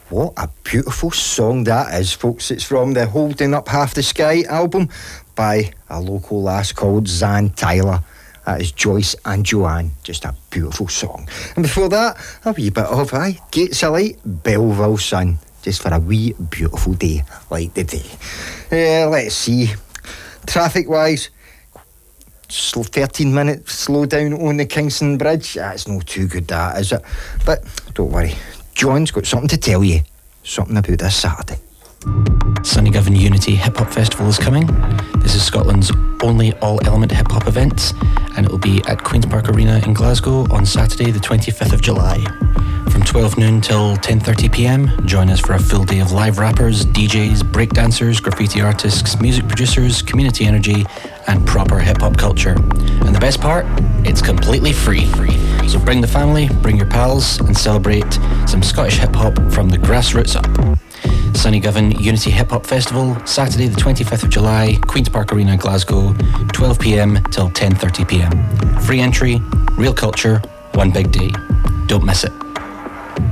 What a beautiful song that is, folks. It's from the Holding Up Half the Sky album by a local lass called Zan Tyler. That is Joyce and Joanne. Just a beautiful song. And before that, a wee bit of Gates of Light, Belleville Sun. Just for a wee beautiful day like today. Let's see. Traffic-wise, 13-minute slow down on the Kingston Bridge. That's not too good, that, is it? But don't worry, John's got something to tell you. Something about this Saturday. Sunnygovan Unity Hip Hop Festival is coming. This is Scotland's only all-element hip hop event, and it will be at Queen's Park Arena in Glasgow on Saturday the 25th of July. From 12 noon till 10:30pm, join us for a full day of live rappers, DJs, breakdancers, graffiti artists, music producers, community energy, and proper hip-hop culture. And the best part? It's completely free. So bring the family, bring your pals, and celebrate some Scottish hip-hop from the grassroots up. Sunnygovan Unity Hip Hop Festival, Saturday the 25th of July, Queen's Park Arena, Glasgow, 12pm till 10:30pm. Free entry, real culture, one big day. Don't miss it.